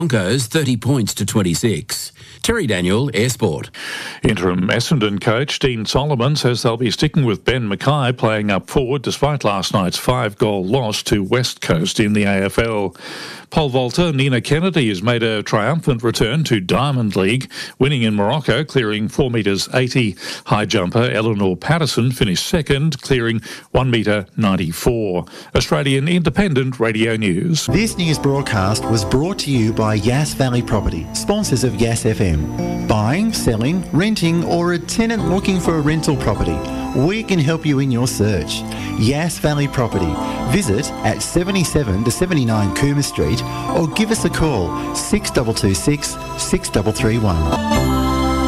Broncos 30 points to 26. Terry Daniel, Air Sport. Interim Essendon coach Dean Solomon says they'll be sticking with Ben Mackay playing up forward despite last night's 5-goal loss to West Coast in the AFL. Pole vaulter Nina Kennedy has made a triumphant return to Diamond League, winning in Morocco, clearing 4 metres 80. High jumper Eleanor Patterson finished second, clearing 1 metre 94. Australian Independent Radio News. This news broadcast was brought to you by Yass Valley Property, sponsors of Yass FM. Buying, selling, renting, or a tenant looking for a rental property, we can help you in your search. Yass Valley Property. Visit at 77 to 79 Coomer Street or give us a call 6226 6331.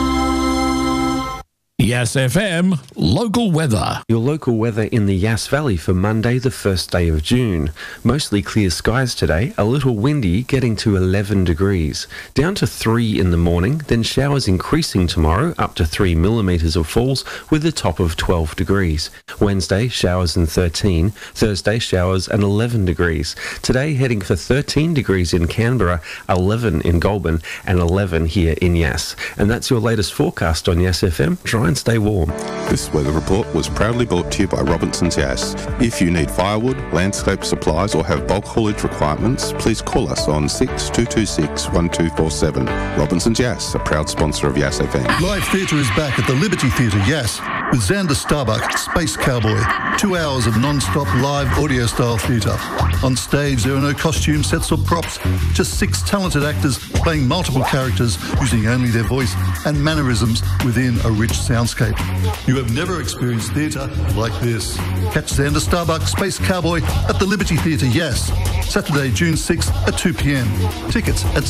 Yass FM local weather. Your local weather in the Yass Valley for Monday, the 1st day of June. Mostly clear skies today, a little windy, getting to 11 degrees. Down to 3 in the morning, then showers increasing tomorrow, up to 3 millimetres of falls, with a top of 12 degrees. Wednesday, showers and 13. Thursday, showers and 11 degrees. Today, heading for 13 degrees in Canberra, 11 in Goulburn, and 11 here in Yass. And that's your latest forecast on Yass FM. Try and stay warm. This weather report was proudly brought to you by Robinson's Yass. If you need firewood, landscape supplies or have bulk haulage requirements, please call us on 6226 1247. Robinson's Yass, a proud sponsor of Yass FM. Live theatre is back at the Liberty Theatre, Yass, with Xander Starbuck, Space Cowboy. 2 hours of non-stop live audio-style theatre. On stage, there are no costume sets or props, just 6 talented actors playing multiple characters using only their voice and mannerisms within a rich soundscape. You have never experienced theatre like this. Catch Xander Starbuck, Space Cowboy at the Liberty Theatre, Yass, Saturday, June 6th at 2 p.m. Tickets at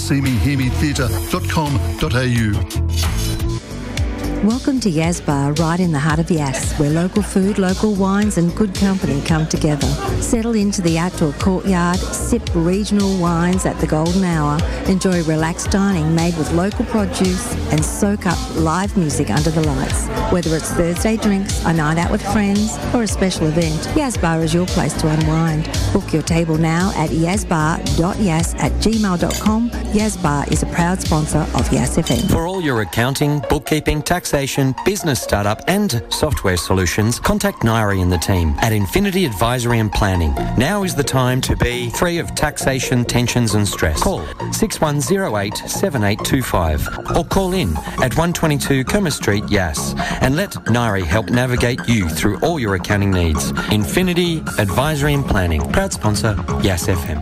seemehearme.com.au. Welcome to Yass Bar, right in the heart of Yass, where local food, local wines and good company come together. Settle into the outdoor courtyard, sip regional wines at the golden hour, enjoy relaxed dining made with local produce and soak up live music under the lights. Whether it's Thursday drinks, a night out with friends or a special event, Yass Bar is your place to unwind. Book your table now at yassbar.yass@gmail.com. Yass Bar is a proud sponsor of Yass FM. For all your accounting, bookkeeping, taxation, business startup and software solutions, contact Nairi and the team at Infinity Advisory and Planning. Now is the time to be free of taxation, tensions and stress. Call 6108 7825 or call in at 122 Coomer Street, Yass, and let Nairi help navigate you through all your accounting needs. Infinity Advisory and Planning, proud sponsor, Yass FM.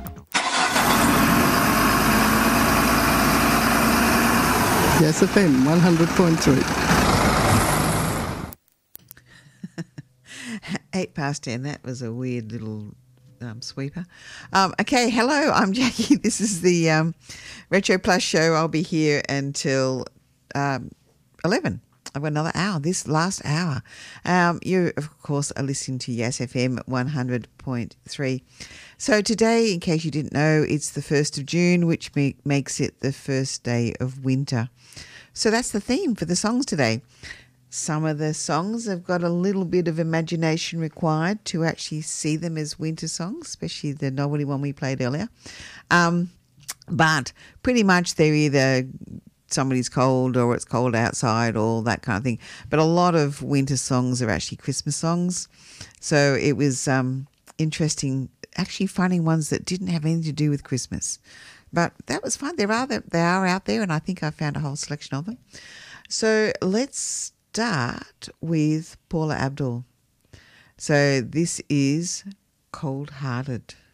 Yass FM 100.3. 10:08. That was a weird little sweeper. Okay, hello, I'm Jackie. This is the Retro Plus show. I'll be here until 11. I've got another hour, this last hour. You, of course, are listening to Yass FM 100.3. So today, in case you didn't know, it's the 1st of June, which makes it the first day of winter. So that's the theme for the songs today. Some of the songs have got a little bit of imagination required to actually see them as winter songs, especially the novelty one we played earlier. But pretty much they're either somebody's cold or it's cold outside or that kind of thing. But a lot of winter songs are actually Christmas songs. So it was interesting actually finding ones that didn't have anything to do with Christmas. But that was fun. They are out there, and I think I found a whole selection of them. So let's start with Paula Abdul. So this is Cold Hearted.